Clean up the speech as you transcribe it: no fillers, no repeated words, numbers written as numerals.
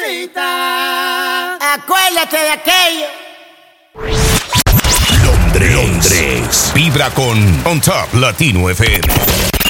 mamacita. Acuérdate de aquello. Londres. Vibra con On Top Latino FM.